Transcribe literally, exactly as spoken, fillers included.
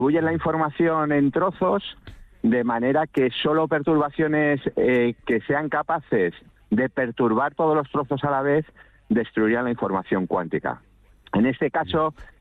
distribuyen la información en trozos de manera que solo perturbaciones eh, que sean capaces de perturbar todos los trozos a la vez destruirían la información cuántica. En este caso,